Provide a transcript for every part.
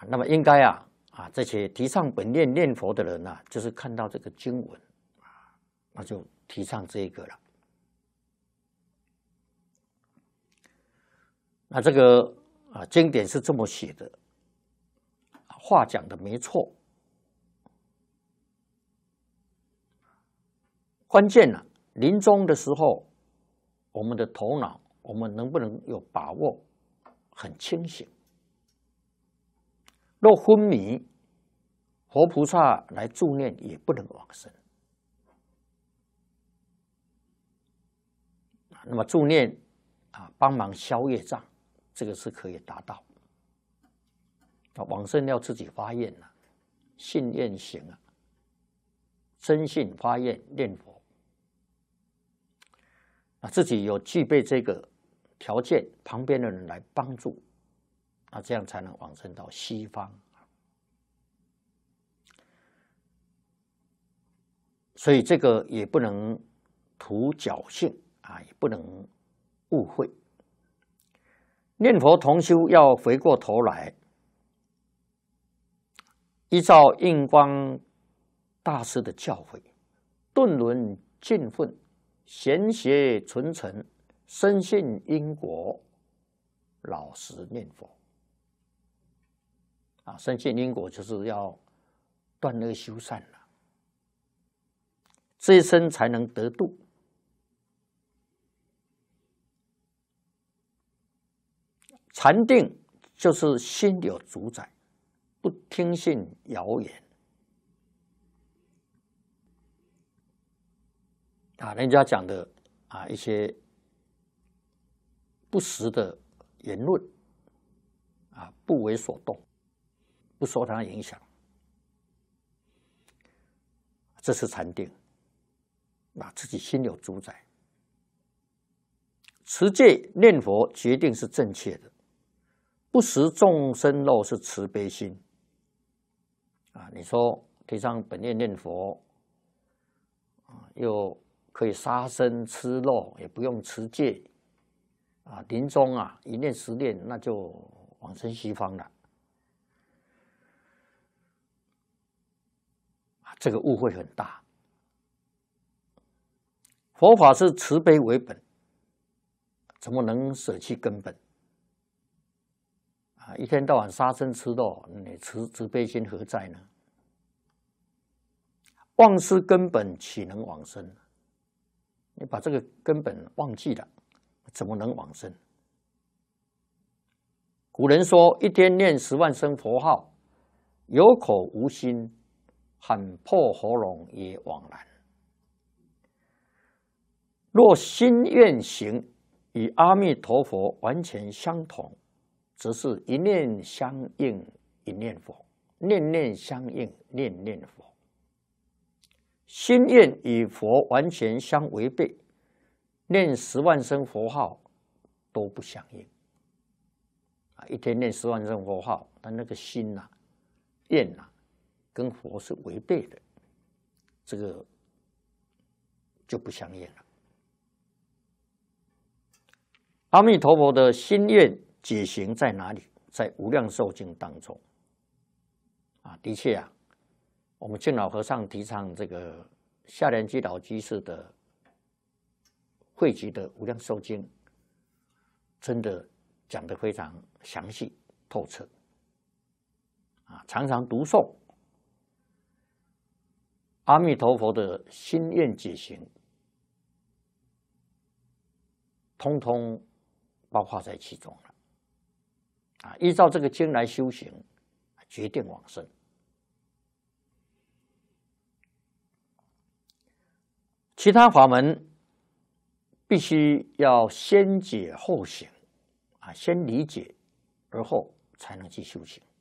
那么应该这些提倡本念念佛的人就是看到这个经文那就提倡这个了。那这个经典是这么写的，话讲的没错，关键临终的时候，我们的头脑，我们能不能有把握，很清醒？若昏迷，活菩萨来助念也不能往生。那么助念帮忙消业障，这个是可以达到。往生要自己发愿信愿行真信发愿念佛。自己有具备这个条件，旁边的人来帮助，这样才能往生到西方。所以这个也不能图侥幸也不能误会。念佛同修要回过头来，依照印光大师的教诲，顿轮尽分，贤邪纯诚，深信因果，老实念佛。深信因果就是要断恶修善了，这一生才能得度。禅定就是心有主宰，不听信谣言。人家讲的一些不实的言论不为所动，不受它影响，这是禅定。自己心有主宰，持戒念佛决定是正确的，不食众生肉是慈悲心。你说提倡本念念佛，又可以杀生吃肉，也不用持戒，临终一念十念，那就往生西方了。这个误会很大。佛法是慈悲为本，怎么能舍弃根本？一天到晚杀生吃肉，你慈悲心何在呢？忘失根本，岂能往生？你把这个根本忘记了，怎么能往生？古人说：“一天念10万声佛号，有口无心，喊破喉咙也枉然。”若心愿行与阿弥陀佛完全相同，则是一念相应一念佛，念念相应念念佛。心愿与佛完全相违背，念10万声佛号都不相应。一天念10万声佛号，但那个心愿跟佛是违背的，这个就不相应了。阿弥陀佛的心愿解行在哪里？在无量寿经当中。的确我们净老和尚提倡这个下莲居老居士的汇集的无量寿经，真的讲得非常详细透彻。常常读诵阿弥陀佛的心愿解行，通通包括在其中了。依照这个经来修行，决定往生。其他法门必须要先解后行，先理解而后才能去修行。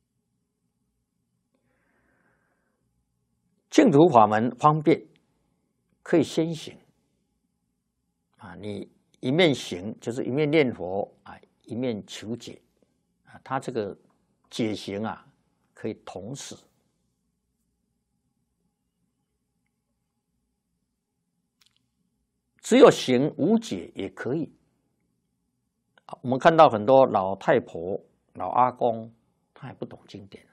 净土法门方便，可以先行。你一面行就是一面念佛一面求解他这个解行可以同时。只有行无解也可以。我们看到很多老太婆、老阿公， 他还不懂经典啊。